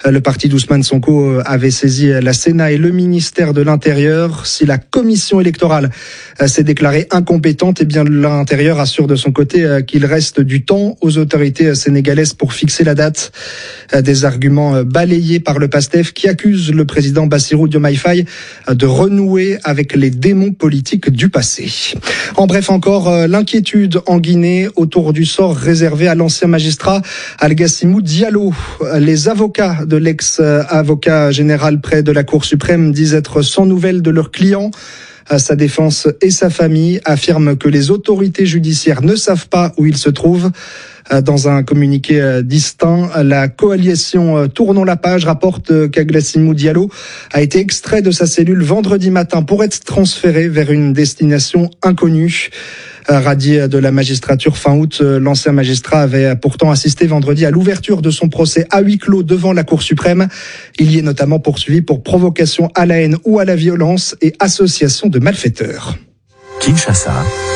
Le parti d'Ousmane Sonko avait saisi la Sénat et le ministère de l'Intérieur. Si la commission électorale s'est déclarée incompétente, eh bien l'Intérieur assure de son côté qu'il reste du temps aux autorités sénégalaises pour fixer la date. Des arguments balayés par le PASTEF qui accuse le président Bassirou Diomaye Faye de renouer avec les démons politiques du passé. En bref encore, l'inquiétude en Guinée autour du sort réservé à l'ancien magistrat Algassimou Diallo. Les avocats de l'ex-avocat général près de la Cour suprême disent être sans nouvelles de leurs clients. Sa défense et sa famille affirment que les autorités judiciaires ne savent pas où il se trouve. Dans un communiqué distinct, la coalition Tournons la page rapporte qu'Algassimou Diallo a été extrait de sa cellule vendredi matin pour être transféré vers une destination inconnue. Radié de la magistrature fin août, l'ancien magistrat avait pourtant assisté vendredi à l'ouverture de son procès à huis clos devant la Cour suprême. Il y est notamment poursuivi pour provocation à la haine ou à la violence et association de malfaiteurs. Kinshasa,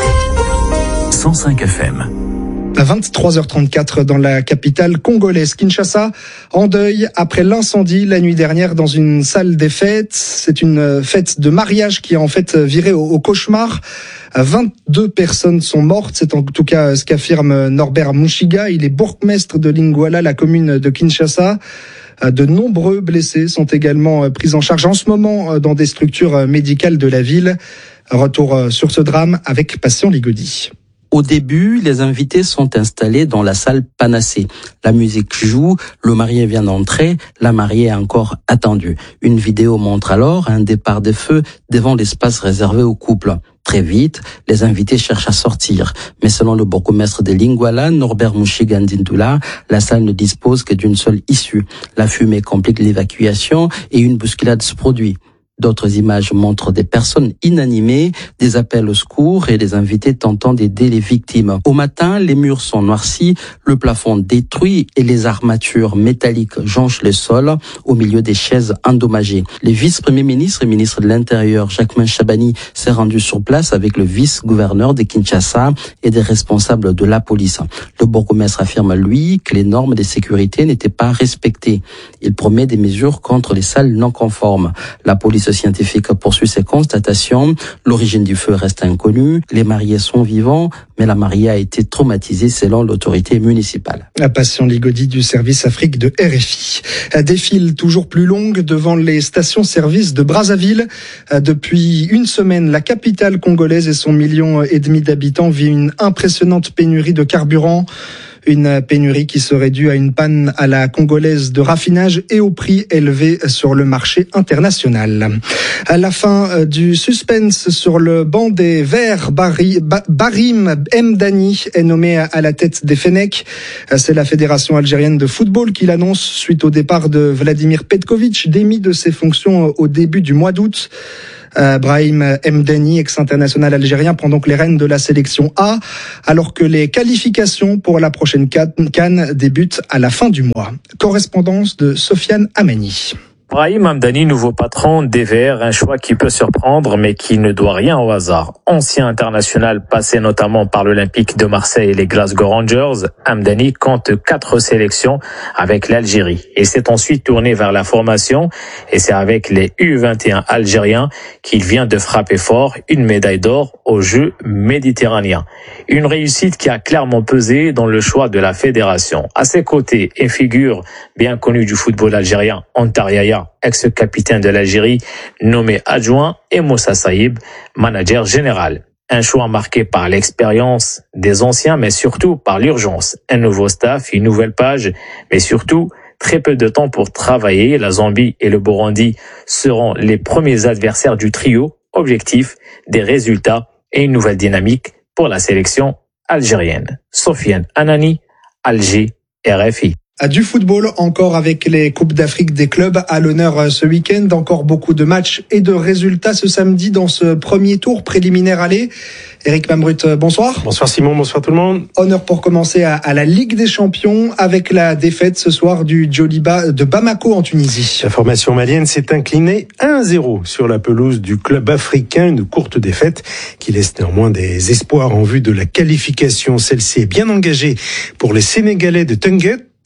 cent cinq F M. À vingt-trois heures trente-quatre dans la capitale congolaise, Kinshasa, en deuil après l'incendie la nuit dernière dans une salle des fêtes. C'est une fête de mariage qui a en fait viré au, au cauchemar. vingt-deux personnes sont mortes, c'est en tout cas ce qu'affirme Norbert Mouchiga. Il est bourgmestre de Lingwala, la commune de Kinshasa. De nombreux blessés sont également pris en charge en ce moment dans des structures médicales de la ville. Retour sur ce drame avec Passion Ligodi. Au début, les invités sont installés dans la salle Panacée. La musique joue, le marié vient d'entrer, la mariée est encore attendue. Une vidéo montre alors un départ des feux devant l'espace réservé au couple. Très vite, les invités cherchent à sortir. Mais selon le bourgmestre de Lingwala, Norbert Mouchiga Ndindula, la salle ne dispose que d'une seule issue. La fumée complique l'évacuation et une bousculade se produit. D'autres images montrent des personnes inanimées, des appels au secours et des invités tentant d'aider les victimes. Au matin, les murs sont noircis, le plafond détruit et les armatures métalliques jonchent le sol au milieu des chaises endommagées. Le vice-premier ministre et ministre de l'Intérieur, Jacquemain Chabani, s'est rendu sur place avec le vice-gouverneur de Kinshasa et des responsables de la police. Le bourgmestre affirme, lui, que les normes de sécurité n'étaient pas respectées. Il promet des mesures contre les salles non conformes. La police scientifique poursuit ses constatations. L'origine du feu reste inconnue. Les mariés sont vivants, mais la mariée a été traumatisée selon l'autorité municipale. La Passion Ligodi du service Afrique de R F I. Des files toujours plus longues devant les stations-service de Brazzaville. Depuis une semaine, la capitale congolaise et son million et demi d'habitants vit une impressionnante pénurie de carburant. Une pénurie qui serait due à une panne à la congolaise de raffinage et au prix élevé sur le marché international. À la fin du suspense sur le banc des Verts, Barry, Barim Mdani est nommé à la tête des Fennecs. C'est la fédération algérienne de football qui l'annonce suite au départ de Vladimir Petkovic, démis de ses fonctions au début du mois d'août. Euh, Brahim Mdani, ex-international algérien, prend donc les rênes de la sélection A, alors que les qualifications pour la prochaine CAN débutent à la fin du mois. Correspondance de Sofiane Amani. Brahim Mdani, nouveau patron des Verts, un choix qui peut surprendre mais qui ne doit rien au hasard. Ancien international passé notamment par l'Olympique de Marseille et les Glasgow Rangers, Mdani compte quatre sélections avec l'Algérie et s'est ensuite tourné vers la formation et c'est avec les U vingt et un algériens qu'il vient de frapper fort une médaille d'or aux Jeux méditerranéens. Une réussite qui a clairement pesé dans le choix de la fédération. À ses côtés, une figure bien connue du football algérien, Antar Yahya, ex-capitaine de l'Algérie, nommé adjoint, et Moussa Saïb, manager général. Un choix marqué par l'expérience des anciens, mais surtout par l'urgence. Un nouveau staff, une nouvelle page, mais surtout très peu de temps pour travailler. La Zambie et le Burundi seront les premiers adversaires du trio. Objectif, des résultats et une nouvelle dynamique pour la sélection algérienne. Sofiane Anani, Alger, R F I. Du football encore avec les Coupes d'Afrique des clubs à l'honneur ce week-end. Encore beaucoup de matchs et de résultats ce samedi dans ce premier tour préliminaire aller. Eric Mambrut, bonsoir. Bonsoir Simon, bonsoir tout le monde. Honneur pour commencer à, à la Ligue des Champions avec la défaite ce soir du Djoliba de Bamako en Tunisie. La formation malienne s'est inclinée un zéro sur la pelouse du club africain. Une courte défaite qui laisse néanmoins des espoirs en vue de la qualification. Celle-ci est bien engagée pour les Sénégalais de Tenguet.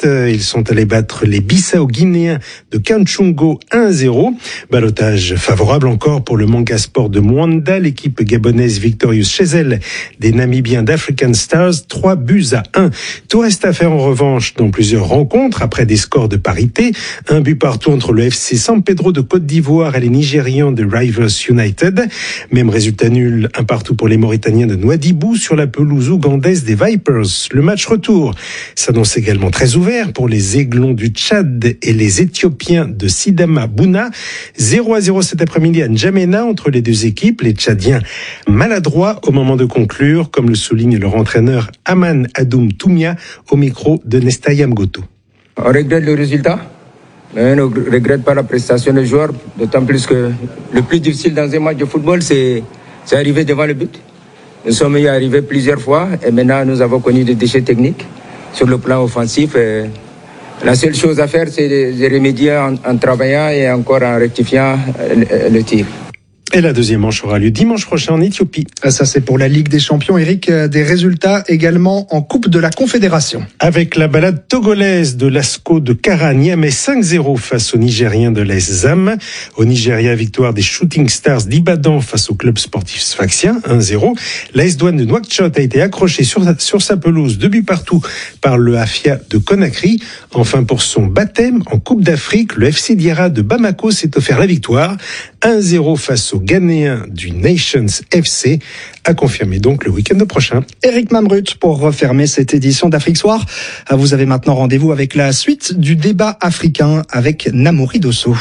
Basket, ils sont allés battre les Bissau-Guinéens de Kanchungo un à zéro. Ballottage favorable encore pour le Manga Sport de Mwanda, l'équipe gabonaise victorieuse chez elle des Namibiens d'African Stars, trois buts à un. Tout reste à faire en revanche dans plusieurs rencontres après des scores de parité. Un but partout entre le F C San Pedro de Côte d'Ivoire et les Nigérians de Rivers United. Même résultat nul, un partout pour les Mauritaniens de Nouadhibou sur la pelouse ougandaise des Vipers. Le match retour s'annonce également très ouvert pour les Aiglons du Tchad et les Éthiopiens de Sidama Bouna. zéro à zéro cet après-midi à N'Djamena entre les deux équipes. Les Tchadiens maladroits au moment de conclure, comme le souligne leur entraîneur Aman Adoum Toumia au micro de Nestaya Mgoto. On regrette le résultat, mais on ne regrette pas la prestation des joueurs, d'autant plus que le plus difficile dans un match de football, c'est, c'est arriver devant le but. Nous sommes y arrivés plusieurs fois et maintenant nous avons connu des déchets techniques sur le plan offensif. Et la seule chose à faire, c'est de remédier en, en travaillant et encore en rectifiant le, le tir. Et la deuxième manche aura lieu dimanche prochain en Éthiopie. Ça, c'est pour la Ligue des Champions. Eric, des résultats également en Coupe de la Confédération. Avec la balade togolaise de l'Asco de Kara Niamey cinq zéro face aux Nigériens de l'A S Zam. Au Nigeria, victoire des Shooting Stars d'Ibadan face au club sportif sfaxien, un zéro. L'A S Douane de Nouakchott a été accroché sur, sur sa pelouse, deux buts partout par le Afia de Conakry. Enfin, pour son baptême en Coupe d'Afrique, le F C Diarra de Bamako s'est offert la victoire. un zéro face aux Ghanéens du Nations F C, à confirmer donc le week-end prochain. Eric Mamrut pour refermer cette édition d'Afrique Soir. Vous avez maintenant rendez-vous avec la suite du débat africain avec Namouri Dosso.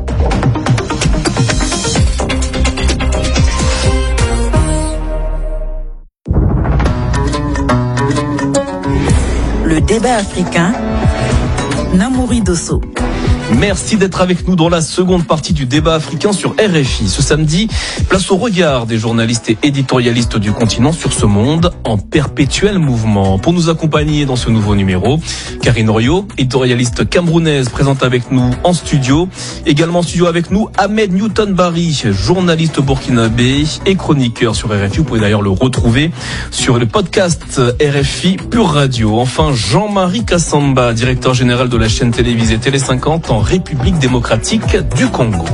Le débat africain, Namouri Dosso. Merci d'être avec nous dans la seconde partie du débat africain sur R F I. Ce samedi, place au regard des journalistes et éditorialistes du continent sur ce monde en perpétuel mouvement. Pour nous accompagner dans ce nouveau numéro, Karine Royo, éditorialiste camerounaise, présente avec nous en studio. Également en studio avec nous, Ahmed Newton-Barry, journaliste burkinabé et chroniqueur sur R F I. Vous pouvez d'ailleurs le retrouver sur le podcast R F I Pure Radio. Enfin, Jean-Marie Kassamba, directeur général de la chaîne télévisée Télé cinquante en République démocratique du Congo.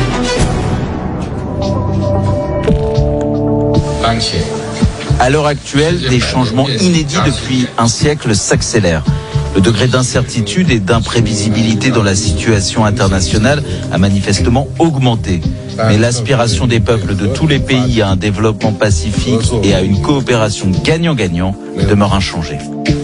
À l'heure actuelle, des changements inédits depuis un siècle s'accélèrent. Le degré d'incertitude et d'imprévisibilité dans la situation internationale a manifestement augmenté. Mais l'aspiration des peuples de tous les pays à un développement pacifique et à une coopération gagnant-gagnant demeure inchangée.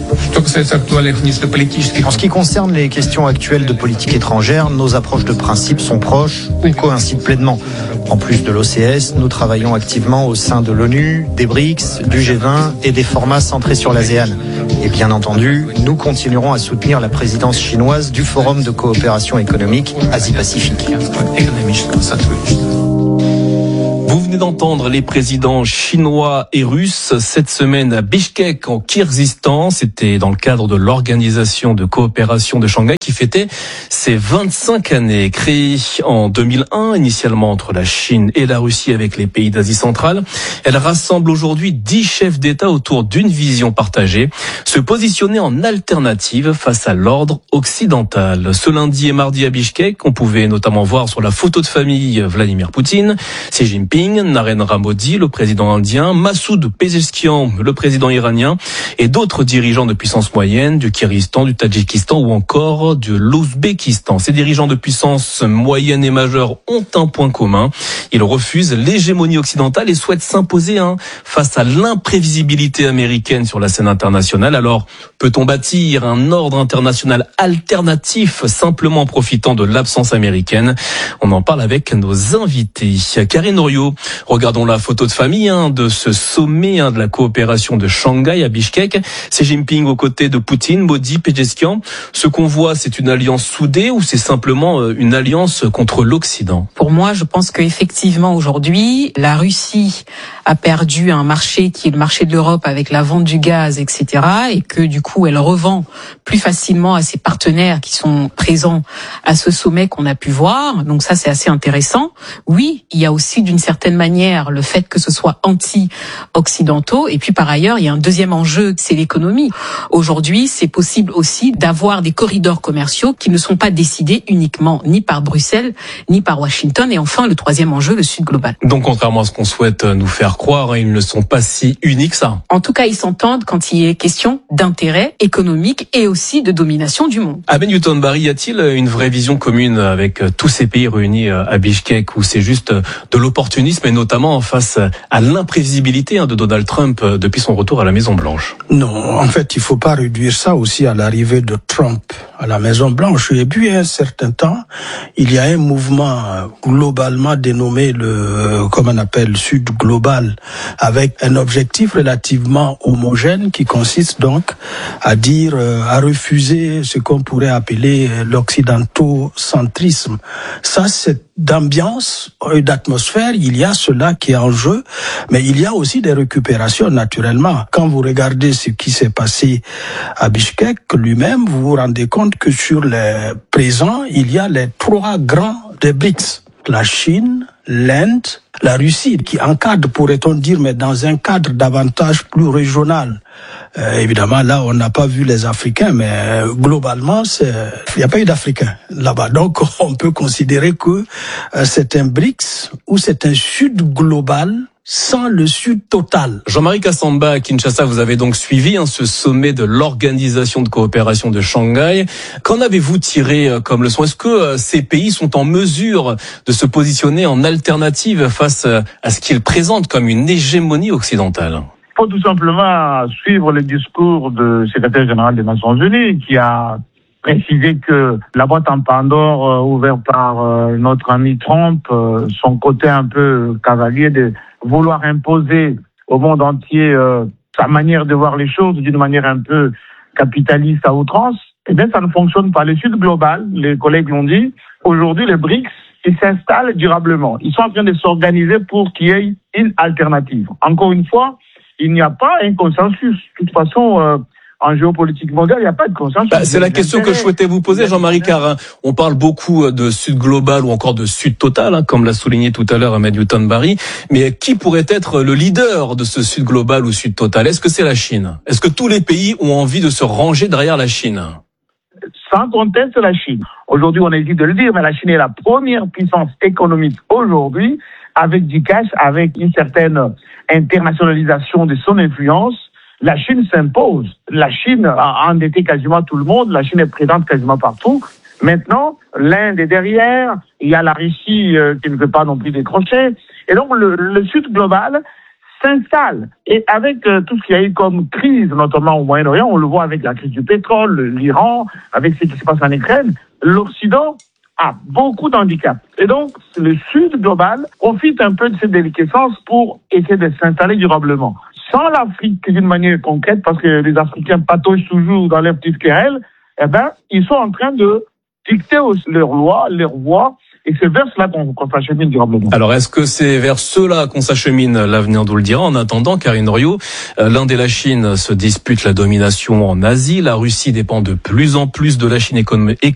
En ce qui concerne les questions actuelles de politique étrangère, nos approches de principe sont proches ou coïncident pleinement. En plus de l'O C S, nous travaillons activement au sein de l'ONU, des BRICS, du G vingt et des formats centrés sur l'ASEAN. Et bien entendu, nous continuerons à soutenir la présidence chinoise du Forum de coopération économique Asie-Pacifique. Vous venez d'entendre les présidents chinois et russes cette semaine à Bishkek en Kirghizistan. C'était dans le cadre de l'Organisation de coopération de Shanghai qui fêtait ses vingt-cinq années. Créée en deux mille un, initialement entre la Chine et la Russie avec les pays d'Asie centrale, elle rassemble aujourd'hui dix chefs d'État autour d'une vision partagée, se positionner en alternative face à l'ordre occidental. Ce lundi et mardi à Bishkek, on pouvait notamment voir sur la photo de famille Vladimir Poutine, Xi Jinping, Narendra Modi, le président indien, Massoud Pezeshkian, le président iranien, et d'autres dirigeants de puissance moyenne du Kirghizistan, du Tadjikistan ou encore de l'Ouzbékistan. Ces dirigeants de puissance moyenne et majeure ont un point commun. Ils refusent l'hégémonie occidentale et souhaitent s'imposer hein, face à l'imprévisibilité américaine sur la scène internationale. Alors, peut-on bâtir un ordre international alternatif simplement en profitant de l'absence américaine? On en parle avec nos invités. Karine Royo, regardons la photo de famille hein, de ce sommet hein, de la coopération de Shanghai à Bishkek. Xi Jinping aux côtés de Poutine, Modi, Pezeshkian. Ce qu'on voit, c'est une alliance soudée ou c'est simplement une alliance contre l'Occident? Pour moi, je pense qu'effectivement aujourd'hui, la Russie a perdu un marché qui est le marché de l'Europe avec la vente du gaz, et cetera, et que du coup, elle revend plus facilement à ses partenaires qui sont présents à ce sommet qu'on a pu voir. Donc ça, c'est assez intéressant. Oui, il y a aussi d'une certaine certaine manière le fait que ce soit anti-occidentaux. Et puis par ailleurs, il y a un deuxième enjeu, c'est l'économie. Aujourd'hui, c'est possible aussi d'avoir des corridors commerciaux qui ne sont pas décidés uniquement ni par Bruxelles, ni par Washington. Et enfin, le troisième enjeu, le Sud global. Donc, contrairement à ce qu'on souhaite nous faire croire, ils ne sont pas si uniques, ça. En tout cas, ils s'entendent quand il est question d'intérêt économique et aussi de domination du monde. Ahmed Newton-Barry, y a-t-il une vraie vision commune avec tous ces pays réunis à Bichkek, où c'est juste de l'opportunisme et notamment face à l'imprévisibilité de Donald Trump depuis son retour à la Maison-Blanche? Non, en fait, il faut pas réduire ça aussi à l'arrivée de Trump à la Maison-Blanche. Et puis, un certain temps, il y a un mouvement globalement dénommé le, comme on appelle, Sud global, avec un objectif relativement homogène qui consiste donc à dire, à refuser ce qu'on pourrait appeler l'occidentocentrisme. Ça, c'est d'ambiance et d'atmosphère, il y a cela qui est en jeu, mais il y a aussi des récupérations naturellement. Quand vous regardez ce qui s'est passé à Bichkek lui-même, vous vous rendez compte que sur les présents, il y a les trois grands des BRICS. La Chine, l'Inde, la Russie, qui encadre, pourrait-on dire, mais dans un cadre davantage plus régional. Euh, évidemment, là, on n'a pas vu les Africains, mais euh, globalement, c'est... il n'y a pas eu d'Africains là-bas. Donc, on peut considérer que euh, c'est un BRICS ou c'est un Sud global sans le Sud total. Jean-Marie Kassamba, à Kinshasa, vous avez donc suivi hein, ce sommet de l'Organisation de coopération de Shanghai. Qu'en avez-vous tiré euh, comme leçon? Est-ce que euh, ces pays sont en mesure de se positionner en alternative face euh, à ce qu'ils présentent comme une hégémonie occidentale? Il faut tout simplement suivre le discours du secrétaire général des Nations Unies qui a précisé que la boîte en Pandore euh, ouverte par euh, notre ami Trump, euh, son côté un peu cavalier de vouloir imposer au monde entier euh, sa manière de voir les choses d'une manière un peu capitaliste à outrance, eh bien ça ne fonctionne pas. Le Sud global, les collègues l'ont dit, aujourd'hui les BRICS, ils s'installent durablement. Ils sont en train de s'organiser pour qu'il y ait une alternative. Encore une fois, il n'y a pas un consensus. De toute façon, euh, en géopolitique mondiale, il n'y a pas de consensus. Bah, c'est la question que je souhaitais vous poser, Jean-Marie Carin. On parle beaucoup de Sud global ou encore de Sud total, hein, comme l'a souligné tout à l'heure Ahmed Newton-Barry. Mais qui pourrait être le leader de ce Sud global ou Sud total? Est-ce que c'est la Chine? Est-ce que tous les pays ont envie de se ranger derrière la Chine? Sans conteste, la Chine. Aujourd'hui, on hésite de le dire, mais la Chine est la première puissance économique aujourd'hui, avec du cash, avec une certaine internationalisation de son influence. La Chine s'impose. La Chine a endetté quasiment tout le monde. La Chine est présente quasiment partout. Maintenant, l'Inde est derrière. Il y a la Russie euh, qui ne veut pas non plus décrocher. Et donc, le, le Sud global s'installe. Et avec euh, tout ce qu'il y a eu comme crise, notamment au Moyen-Orient, on le voit avec la crise du pétrole, l'Iran, avec ce qui se passe en Ukraine, l'Occident a beaucoup d'handicaps. Et donc, le Sud global profite un peu de cette déliquescence pour essayer de s'installer durablement. Sans l'Afrique d'une manière concrète, parce que les Africains patauchent toujours dans leurs petites querelles, eh ben, ils sont en train de dicter leurs lois, leurs voies, et c'est vers cela qu'on, qu'on s'achemine durablement. Alors, est-ce que c'est vers cela qu'on s'achemine? L'avenir nous le dira. En attendant, Karine Oriot, l'Inde et la Chine se disputent la domination en Asie. La Russie dépend de plus en plus de la Chine économiquement.